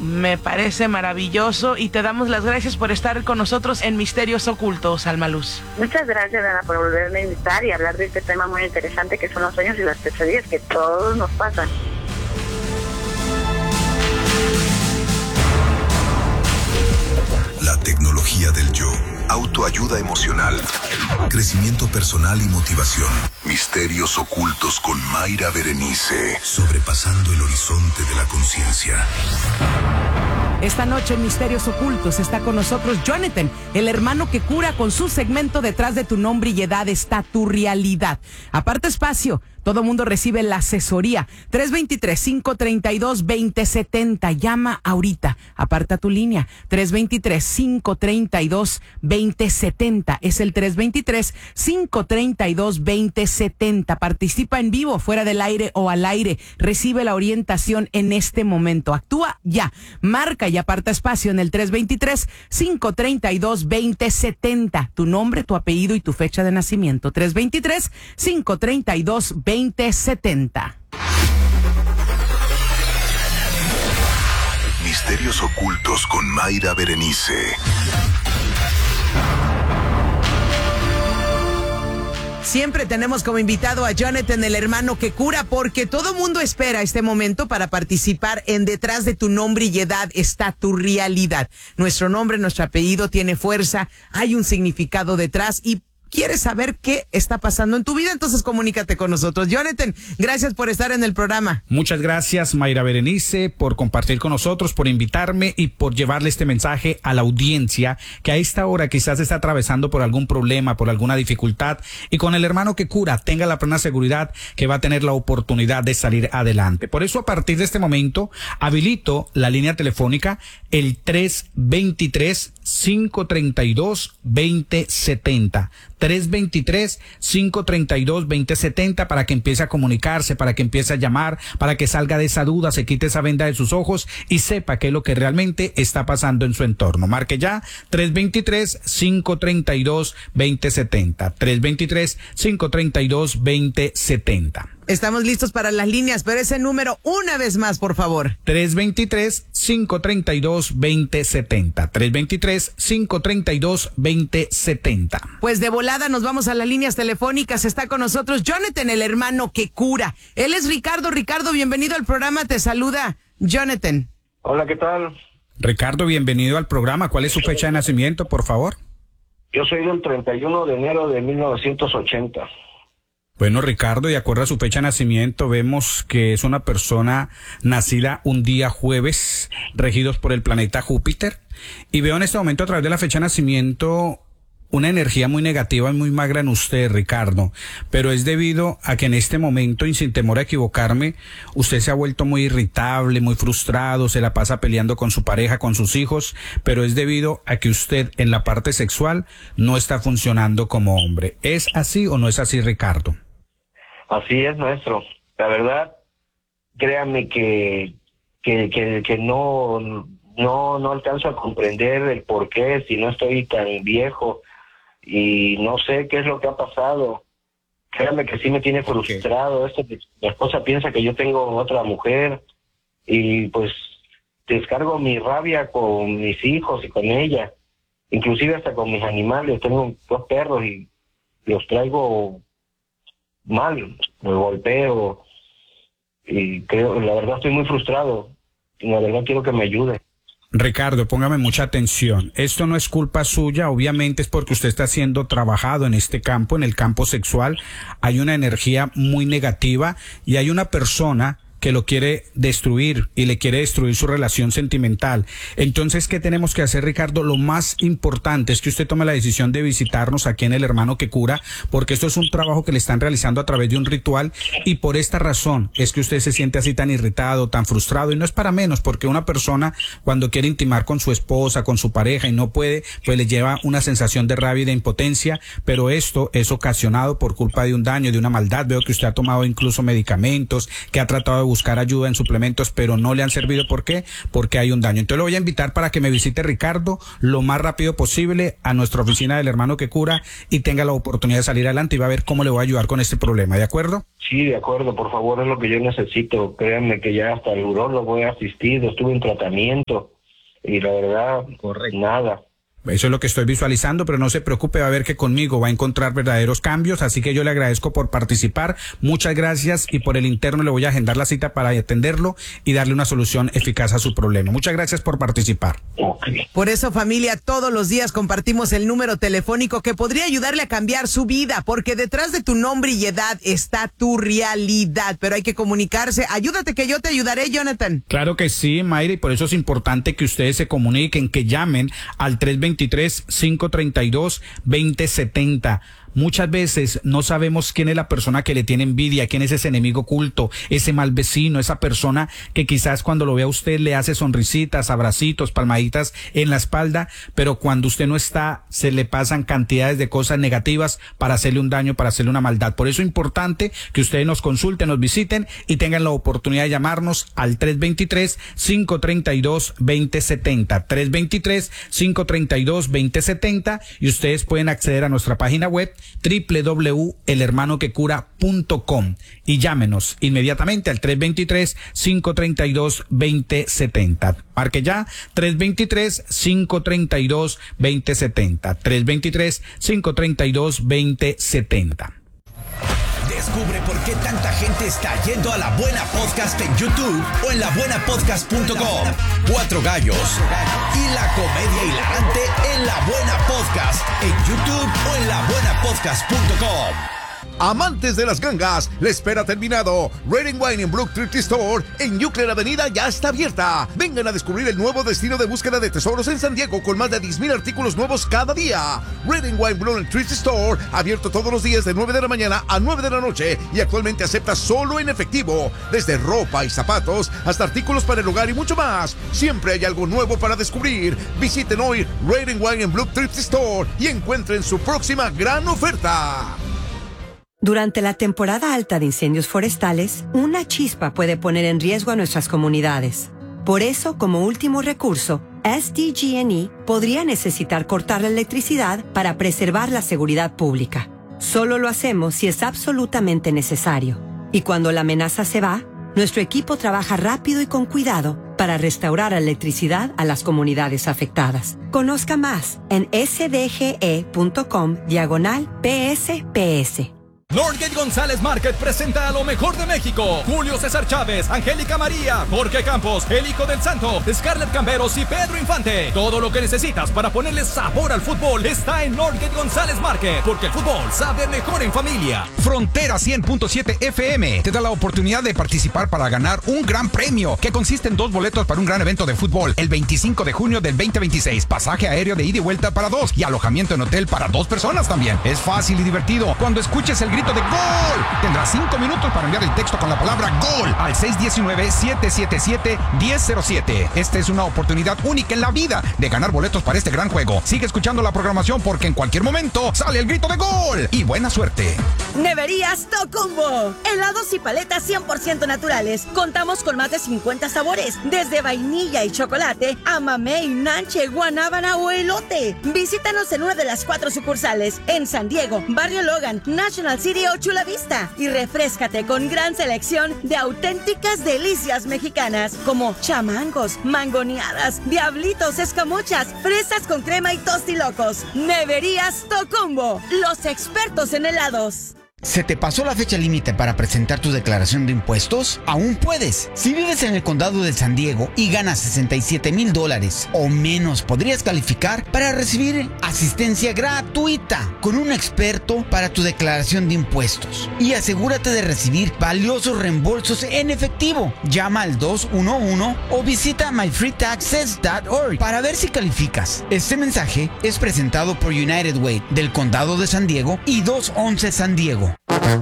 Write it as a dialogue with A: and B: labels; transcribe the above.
A: Me parece maravilloso y te damos las gracias por estar con nosotros en Misterios Ocultos, Alma Luz.
B: Muchas gracias, Ana, por volverme a invitar y hablar de este tema muy interesante que son los sueños y las pesadillas que todos nos pasan.
C: La tecnología del yo, autoayuda emocional, crecimiento personal y motivación. Misterios Ocultos con Mayra Berenice, sobrepasando el horizonte de la conciencia.
D: Esta noche en Misterios Ocultos está con nosotros Jonathan, el hermano que cura. Con su segmento Detrás de tu nombre y edad está tu realidad. Aparta espacio. Todo mundo recibe la asesoría. 323-532-2070. Llama ahorita. Aparta tu línea. 323-532-2070. Es el 323-532-2070. Participa en vivo, fuera del aire o al aire. Recibe la orientación en este momento. Actúa ya. Marca y aparta espacio en el 323-532-2070. Tu nombre, tu apellido y tu fecha de nacimiento. 323-532-2070.
C: Misterios Ocultos con Mayra Berenice.
D: Siempre tenemos como invitado a Jonathan, el hermano que cura, porque todo mundo espera este momento para participar en Detrás de tu nombre y edad está tu realidad. Nuestro nombre, nuestro apellido tiene fuerza, hay un significado detrás y quieres saber qué está pasando en tu vida, entonces comunícate con nosotros. Jonathan, gracias por estar en el programa.
E: Muchas gracias, Mayra Berenice, por compartir con nosotros, por invitarme y por llevarle este mensaje a la audiencia que a esta hora quizás está atravesando por algún problema, por alguna dificultad, y con el hermano que cura tenga la plena seguridad que va a tener la oportunidad de salir adelante. Por eso, a partir de este momento, habilito la línea telefónica, el 323-532-2070. 323-532-2070 para que empiece a comunicarse, para que empiece a llamar, para que salga de esa duda, se quite esa venda de sus ojos y sepa qué es lo que realmente está pasando en su entorno. Marque ya 323-532-2070. 323-532-2070.
D: Estamos listos para las líneas, pero ese número una vez más, por favor.
E: 323-532-2070. 323-532-2070.
D: Pues de volada nos vamos a las líneas telefónicas. Está con nosotros Jonathan, el hermano que cura. Él es Ricardo. Ricardo, bienvenido al programa. Te saluda Jonathan.
F: Hola, ¿qué tal?
E: Ricardo, bienvenido al programa. ¿Cuál es su fecha de nacimiento, por favor?
F: Yo soy del 31 de enero de 1980.
E: Bueno, Ricardo, de acuerdo a su fecha de nacimiento, vemos que es una persona nacida un día jueves, regidos por el planeta Júpiter. Y veo en este momento, a través de la fecha de nacimiento, una energía muy negativa y muy magra en usted, Ricardo. Pero es debido a que en este momento, y sin temor a equivocarme, usted se ha vuelto muy irritable, muy frustrado, se la pasa peleando con su pareja, con sus hijos, pero es debido a que usted en la parte sexual no está funcionando como hombre. ¿Es así o no es así, Ricardo?
F: Así es, maestro. La verdad, créame que no alcanzo a comprender el por qué, si no estoy tan viejo y no sé qué es lo que ha pasado. Créame que sí me tiene frustrado. Mi esposa piensa que yo tengo otra mujer y pues descargo mi rabia con mis hijos y con ella, inclusive hasta con mis animales. Tengo 2 perros y los traigo mal, me golpeo y creo, la verdad estoy muy frustrado y la verdad quiero que me ayude.
E: Ricardo, póngame mucha atención. Esto no es culpa suya, obviamente es porque usted está siendo trabajado en este campo, en el campo sexual. Hay una energía muy negativa y hay una persona que lo quiere destruir y le quiere destruir su relación sentimental. Entonces, ¿qué tenemos que hacer, Ricardo? Lo más importante es que usted tome la decisión de visitarnos aquí en El Hermano que Cura, porque esto es un trabajo que le están realizando a través de un ritual y por esta razón es que usted se siente así tan irritado, tan frustrado, y no es para menos, porque una persona cuando quiere intimar con su esposa, con su pareja y no puede, pues le lleva una sensación de rabia y de impotencia, pero esto es ocasionado por culpa de un daño, de una maldad. Veo que usted ha tomado incluso medicamentos, que ha tratado de buscar ayuda en suplementos, pero no le han servido. ¿Por qué? Porque hay un daño. Entonces lo voy a invitar para que me visite Ricardo lo más rápido posible a nuestra oficina del Hermano que Cura y tenga la oportunidad de salir adelante y va a ver cómo le voy a ayudar con este problema. ¿De acuerdo?
F: Sí, de acuerdo, por favor, es lo que yo necesito. Créanme que ya hasta el urólogo he asistido, estuve en tratamiento y la verdad, nada.
E: Eso es lo que estoy visualizando, pero no se preocupe, va a ver que conmigo va a encontrar verdaderos cambios, así que yo le agradezco por participar, muchas gracias, y por el interno le voy a agendar la cita para atenderlo y darle una solución eficaz a su problema. Muchas gracias por participar.
F: Okay.
D: Por eso, familia, todos los días compartimos el número telefónico que podría ayudarle a cambiar su vida, porque detrás de tu nombre y edad está tu realidad, pero hay que comunicarse. Ayúdate que yo te ayudaré, Jonathan.
E: Claro que sí, Mayra, y por eso es importante que ustedes se comuniquen, que llamen al 323-532-2070. Muchas veces no sabemos quién es la persona que le tiene envidia, quién es ese enemigo oculto, ese mal vecino, esa persona que quizás cuando lo ve a usted le hace sonrisitas, abracitos, palmaditas en la espalda, pero cuando usted no está, se le pasan cantidades de cosas negativas para hacerle un daño, para hacerle una maldad. Por eso es importante que ustedes nos consulten, nos visiten y tengan la oportunidad de llamarnos al 323-532-2070. 323-532-2070 y ustedes pueden acceder a nuestra página web www.elhermanoquecura.com y llámenos inmediatamente al 323-532-2070. Marque ya 323-532-2070. 323-532-2070.
G: Descubre por qué tanta gente está yendo a La Buena Podcast en YouTube o en labuenapodcast.com. Cuatro gallos y la comedia hilarante en La Buena Podcast en YouTube o en labuenapodcast.com.
H: Amantes de las gangas, la espera terminado. Red & Wine en Brook Thrift Store en Euclid Avenida ya está abierta. Vengan a descubrir el nuevo destino de búsqueda de tesoros en San Diego con más de 10,000 artículos nuevos cada día. Red & Wine Brook Thrift Store, abierto todos los días de 9 de la mañana a 9 de la noche y actualmente acepta solo en efectivo. Desde ropa y zapatos hasta artículos para el hogar y mucho más. Siempre hay algo nuevo para descubrir. Visiten hoy Red & Wine en Brook Thrift Store y encuentren su próxima gran oferta.
I: Durante la temporada alta de incendios forestales, una chispa puede poner en riesgo a nuestras comunidades. Por eso, como último recurso, SDG&E podría necesitar cortar la electricidad para preservar la seguridad pública. Solo lo hacemos si es absolutamente necesario. Y cuando la amenaza se va, nuestro equipo trabaja rápido y con cuidado para restaurar la electricidad a las comunidades afectadas. Conozca más en sdge.com/PSPS.
J: Northgate González Market presenta a lo mejor de México. Julio César Chávez, Angélica María, Jorge Campos, El Hijo del Santo, Scarlett Camberos y Pedro Infante. Todo lo que necesitas para ponerle sabor al fútbol está en Northgate González Market, porque el fútbol sabe mejor en familia.
K: Frontera 100.7 FM te da la oportunidad de participar para ganar un gran premio que consiste en 2 boletos para un gran evento de fútbol el 25 de junio del 2026, pasaje aéreo de ida y vuelta para 2 y alojamiento en hotel para 2 personas también. Es fácil y divertido. Cuando escuches el grito de ¡Gol! Tendrás 5 minutos para enviar el texto con la palabra ¡Gol! al 619-777-1007. Esta es una oportunidad única en la vida de ganar boletos para este gran juego. Sigue escuchando la programación porque en cualquier momento sale el grito de ¡Gol! Y buena suerte.
L: Neverías Tocumbo. Helados y paletas 100% naturales. Contamos con más de 50 sabores, desde vainilla y chocolate a mamey, nanche, guanábana o elote. Visítanos en una de las 4 sucursales en San Diego, Barrio Logan, National City o Chula Vista y refréscate con gran selección de auténticas delicias mexicanas como chamangos, mangoneadas, diablitos, escamochas, fresas con crema y tostilocos. Neverías Tocumbo, los expertos en helados.
M: ¿Se te pasó la fecha límite para presentar tu declaración de impuestos? Aún puedes. Si vives en el condado de San Diego y ganas $67,000 o menos, podrías calificar para recibir asistencia gratuita con un experto para tu declaración de impuestos. Y asegúrate de recibir valiosos reembolsos en efectivo. Llama al 211 o visita myfreetaxes.org para ver si calificas. Este mensaje es presentado por United Way del condado de San Diego y 211 San Diego.